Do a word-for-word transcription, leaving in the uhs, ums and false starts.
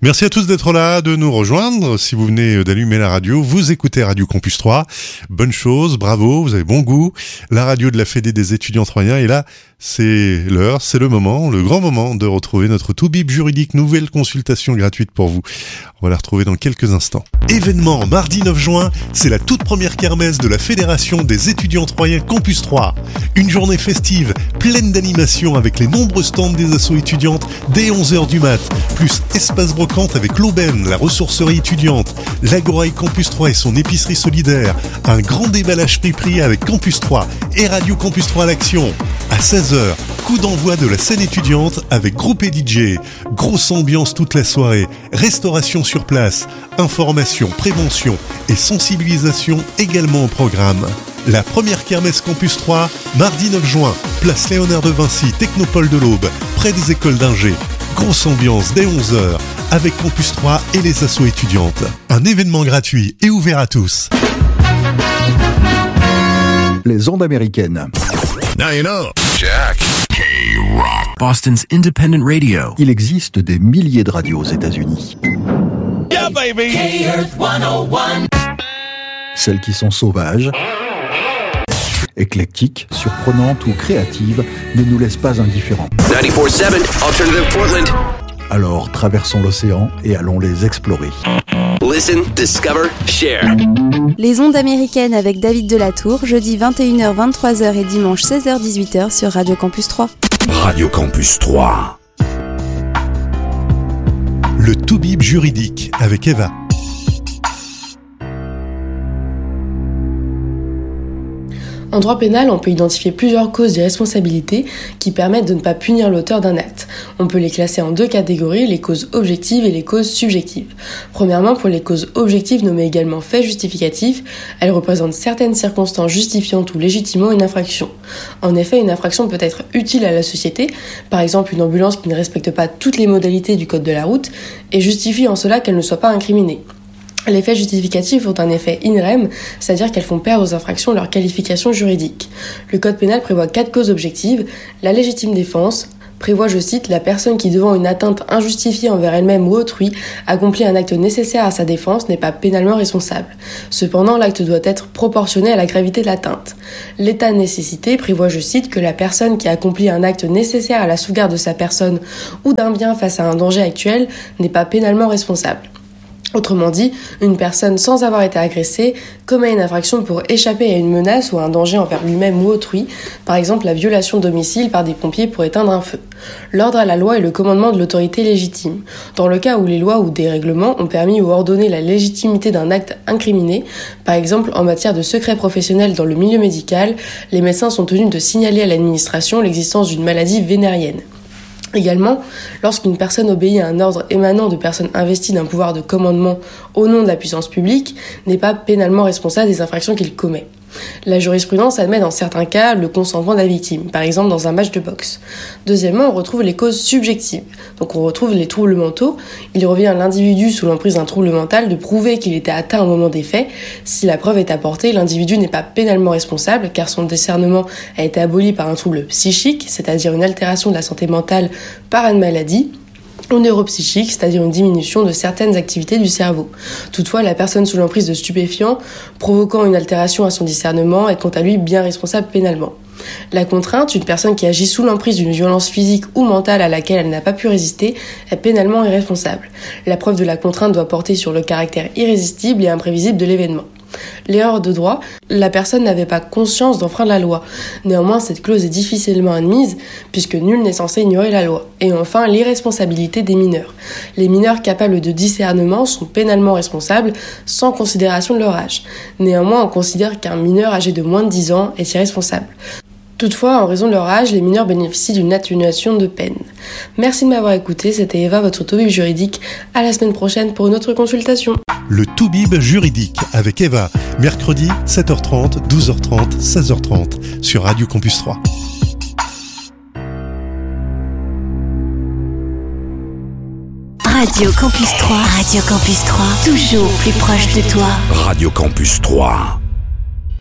Merci à tous d'être là, de nous rejoindre. Si vous venez d'allumer la radio, vous écoutez Radio Campus trois. Bonne chose, bravo, vous avez bon goût. La radio de la Fédé des étudiants troyens. Et là, c'est l'heure, c'est le moment, le grand moment de retrouver notre Toubib juridique, nouvelle consultation gratuite pour vous. On va la retrouver dans quelques instants. Événement, mardi neuf juin, c'est la toute première kermesse de la Fédération des étudiants troyens Campus trois. Une journée festive, pleine d'animation avec les nombreux stands des assos étudiantes dès onze heures du mat, plus espace brocante avec l'aubaine, la ressourcerie étudiante, l'Agora Campus trois et son épicerie solidaire, un grand déballage prix-prix avec Campus trois et Radio Campus trois à l'action. À seize heures, coup d'envoi de la scène étudiante avec groupe et D J, grosse ambiance toute la soirée, restauration sur place, information, prévention et sensibilisation également au programme. La première kermesse Campus trois, mardi neuf juin, place Léonard de Vinci, Technopole de l'Aube, près des écoles d'ingé. Grosse ambiance dès onze heures avec Campus trois et les assos étudiantes. Un événement gratuit et ouvert à tous. Les ondes américaines. Now you know. Jack. K-Rock. Boston's independent radio. Il existe des milliers de radios aux États-Unis. Yeah, baby. K-Earth cent un. Celles qui sont sauvages, éclectiques, surprenantes ou créatives ne nous laissent pas indifférents. quatre-vingt-quatorze sept Alternative Portland. Alors traversons l'océan et allons les explorer. Listen, discover, share. Les ondes américaines avec David Delatour, jeudi vingt et une heures vingt-trois heures et dimanche seize heures dix-huit heures sur Radio Campus trois. Radio Campus trois. Le Toubib juridique avec Eva. En droit pénal, on peut identifier plusieurs causes d'irresponsabilité qui permettent de ne pas punir l'auteur d'un acte. On peut les classer en deux catégories, les causes objectives et les causes subjectives. Premièrement, pour les causes objectives nommées également faits justificatifs, elles représentent certaines circonstances justifiantes ou légitimant une infraction. En effet, une infraction peut être utile à la société, par exemple une ambulance qui ne respecte pas toutes les modalités du code de la route, et justifie en cela qu'elle ne soit pas incriminée. Les faits justificatifs ont un effet in rem, c'est-à-dire qu'elles font perdre aux infractions leur qualification juridique. Le code pénal prévoit quatre causes objectives. La légitime défense prévoit, je cite, la personne qui, devant une atteinte injustifiée envers elle-même ou autrui, accomplit un acte nécessaire à sa défense n'est pas pénalement responsable. Cependant, l'acte doit être proportionné à la gravité de l'atteinte. L'état de nécessité prévoit, je cite, que la personne qui accomplit un acte nécessaire à la sauvegarde de sa personne ou d'un bien face à un danger actuel n'est pas pénalement responsable. Autrement dit, une personne sans avoir été agressée commet une infraction pour échapper à une menace ou à un danger envers lui-même ou autrui, par exemple la violation de domicile par des pompiers pour éteindre un feu. L'ordre à la loi est le commandement de l'autorité légitime. Dans le cas où les lois ou des règlements ont permis ou ordonné la légitimité d'un acte incriminé, par exemple en matière de secret professionnel dans le milieu médical, les médecins sont tenus de signaler à l'administration l'existence d'une maladie vénérienne. Également, lorsqu'une personne obéit à un ordre émanant de personnes investies d'un pouvoir de commandement au nom de la puissance publique, n'est pas pénalement responsable des infractions qu'il commet. La jurisprudence admet dans certains cas le consentement de la victime, par exemple dans un match de boxe. Deuxièmement, on retrouve les causes subjectives. Donc on retrouve les troubles mentaux. Il revient à l'individu sous l'emprise d'un trouble mental de prouver qu'il était atteint au moment des faits. Si la preuve est apportée, l'individu n'est pas pénalement responsable car son discernement a été aboli par un trouble psychique, c'est-à-dire une altération de la santé mentale par une maladie, ou neuropsychique, c'est-à-dire une diminution de certaines activités du cerveau. Toutefois, la personne sous l'emprise de stupéfiants provoquant une altération à son discernement est quant à lui bien responsable pénalement. La contrainte, une personne qui agit sous l'emprise d'une violence physique ou mentale à laquelle elle n'a pas pu résister, est pénalement irresponsable. La preuve de la contrainte doit porter sur le caractère irrésistible et imprévisible de l'événement. L'erreur de droit, la personne n'avait pas conscience d'enfreindre la loi. Néanmoins, cette clause est difficilement admise puisque nul n'est censé ignorer la loi. Et enfin, l'irresponsabilité des mineurs. Les mineurs capables de discernement sont pénalement responsables sans considération de leur âge. Néanmoins, on considère qu'un mineur âgé de moins de dix ans est irresponsable. Toutefois, en raison de leur âge, les mineurs bénéficient d'une atténuation de peine. Merci de m'avoir écouté, c'était Eva, votre Toubib juridique. À la semaine prochaine pour une autre consultation. Le Toubib juridique avec Eva, mercredi sept heures trente, douze heures trente, seize heures trente sur Radio Campus trois. Radio Campus trois, Radio Campus trois, toujours plus proche de toi. Radio Campus trois.